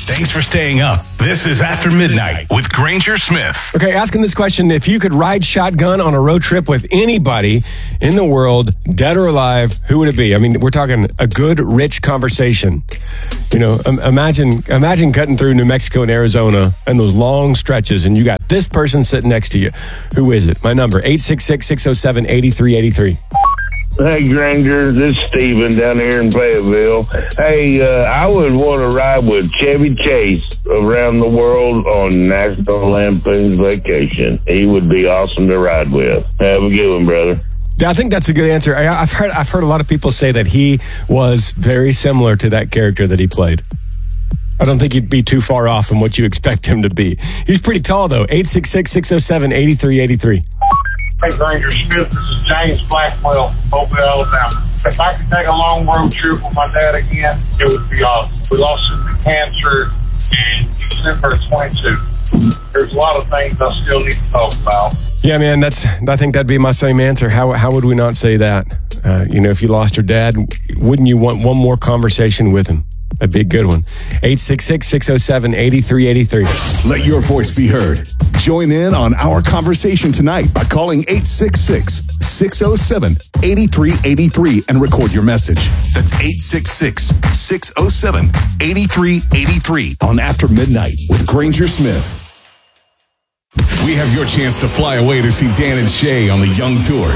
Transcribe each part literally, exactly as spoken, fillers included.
Thanks for staying up. This is After Midnight with Granger Smith. Okay, asking this question, if you could ride shotgun on a road trip with anybody in the world, dead or alive, who would it be? I mean, we're talking a good, rich conversation. You know, um, imagine imagine cutting through New Mexico and Arizona and those long stretches, and you got this person sitting next to you. Who is it? My number, eight six six, six oh seven, eight three eight three. Hey, Granger, this is Steven down here in Fayetteville. Hey, uh, I would want to ride with Chevy Chase around the world on National Lampoon's Vacation. He would be awesome to ride with. Have a good one, brother. I think that's a good answer. I, I've heard I've heard a lot of people say that he was very similar to that character that he played. I don't think he'd be too far off from what you expect him to be. He's pretty tall, though. eight six six, six oh seven, eight three eight three. Hey, Granger Smith, this is James Blackwell from Mobile, Alabama. If I could take a long road trip with my dad again, it would be awesome. We lost him to cancer in December of twenty-two. There's a lot of things I still need to talk about. Yeah, man, that's. I think that'd be my same answer. How how would we not say that? Uh, you know, if you lost your dad, wouldn't you want one more conversation with him? That'd be a good one. eight six six, six oh seven, eight three eight three. Let your voice be heard. Join in on our conversation tonight by calling eight six six, six oh seven, eight three eight three and record your message. That's eight six six, six oh seven, eight three eight three on After Midnight with Granger Smith. We have your chance to fly away to see Dan and Shay on the Young Tour.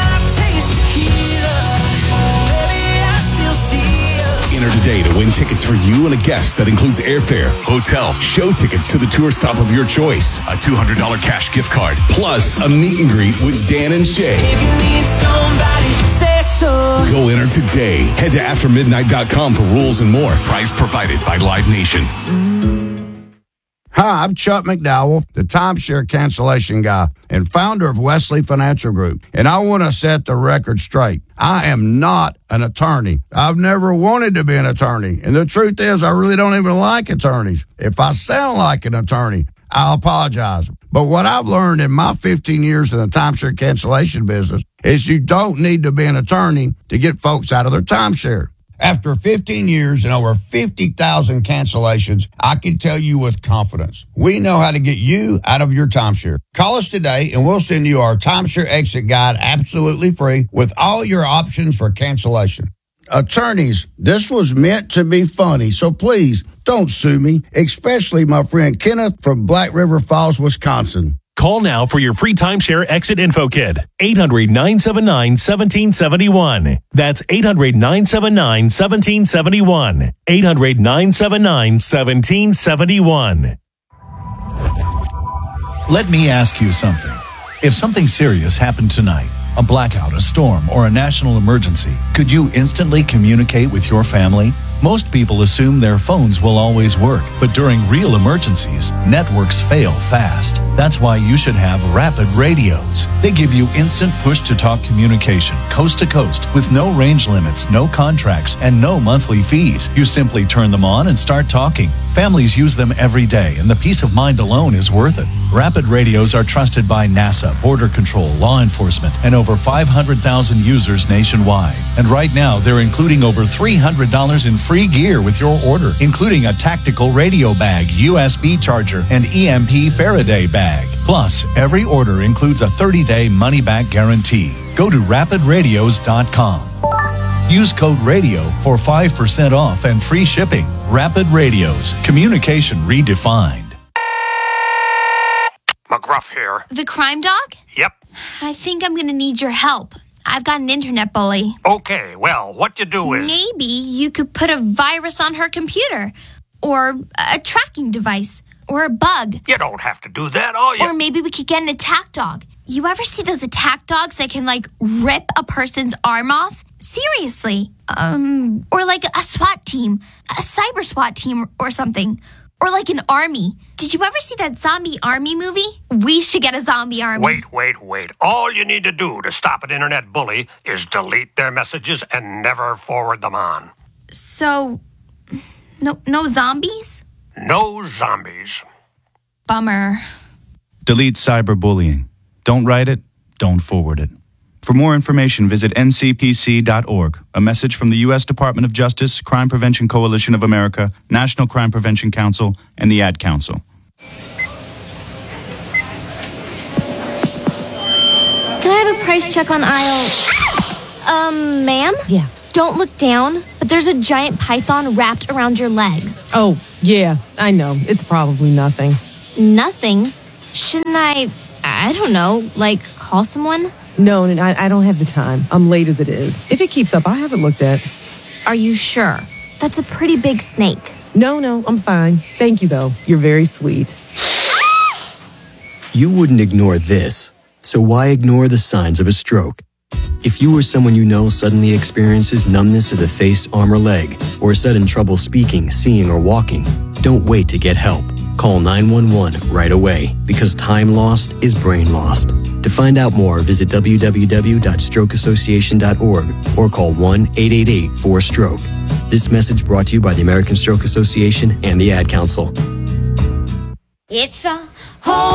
Enter today to win tickets for you and a guest that includes airfare, hotel, show tickets to the tour stop of your choice, a two hundred dollars cash gift card, plus a meet and greet with Dan and Shay. If you need somebody, say so. Go enter today. Head to after midnight dot com for rules and more. Prize provided by Live Nation. Hi, I'm Chuck McDowell, the timeshare cancellation guy and founder of Wesley Financial Group. And I want to set the record straight. I am not an attorney. I've never wanted to be an attorney. And the truth is, I really don't even like attorneys. If I sound like an attorney, I'll apologize. But what I've learned in my fifteen years in the timeshare cancellation business is you don't need to be an attorney to get folks out of their timeshare. After fifteen years and over fifty thousand cancellations, I can tell you with confidence, we know how to get you out of your timeshare. Call us today and we'll send you our timeshare exit guide absolutely free with all your options for cancellation. Attorneys, this was meant to be funny, so please don't sue me, especially my friend Kenneth from Black River Falls, Wisconsin. Call now for your free timeshare exit info kit. eight hundred, nine seven nine, one seven seven one. That's eight hundred, nine seven nine, one seven seven one. eight hundred, nine seven nine, one seven seven one. Let me ask you something. If something serious happened tonight, a blackout, a storm, or a national emergency, could you instantly communicate with your family? Most people assume their phones will always work, but during real emergencies, networks fail fast. That's why you should have Rapid Radios. They give you instant push-to-talk communication, coast to coast, with no range limits, no contracts, and no monthly fees. You simply turn them on and start talking. Families use them every day, and the peace of mind alone is worth it. Rapid Radios are trusted by NASA, Border Control, law enforcement, and over five hundred thousand users nationwide. And right now, they're including over three hundred dollars in free gear with your order, including a tactical radio bag, U S B charger, and E M P Faraday bag. Plus, every order includes a thirty-day money-back guarantee. Go to rapid radios dot com. Use code RADIO for five percent off and free shipping. Rapid Radios. Communication redefined. McGruff here. The crime dog? Yep. I think I'm going to need your help. I've got an internet bully. Okay, well, what you do is... Maybe you could put a virus on her computer. Or a tracking device. Or a bug. You don't have to do that, all you... Or maybe we could get an attack dog. You ever see those attack dogs that can, like, rip a person's arm off? Seriously. Um, or like a SWAT team. A cyber SWAT team or something. Or like an army. Did you ever see that zombie army movie? We should get a zombie army. Wait, wait, wait. All you need to do to stop an internet bully is delete their messages and never forward them on. So, no, no zombies? No zombies. Bummer. Delete cyberbullying. Don't write it, don't forward it. For more information, visit N C P C dot org. A message from the U S Department of Justice, Crime Prevention Coalition of America, National Crime Prevention Council, and the Ad Council. Can I have a price check on aisle... Um, ma'am? Yeah. Don't look down, but there's a giant python wrapped around your leg. Oh, yeah, I know. It's probably nothing. Nothing? Shouldn't I, I don't know, like, call someone? No, and I, I don't have the time. I'm late as it is. If it keeps up, I haven't looked at. Are you sure? That's a pretty big snake. No, no, I'm fine. Thank you, though. You're very sweet. You wouldn't ignore this, so why ignore the signs of a stroke? If you or someone you know suddenly experiences numbness of the face, arm, or leg, or sudden trouble speaking, seeing, or walking, don't wait to get help. Call nine one one right away, because time lost is brain lost. To find out more, visit w w w dot stroke association dot org or call one eight eight eight four stroke. This message brought to you by the American Stroke Association and the Ad Council. It's a whole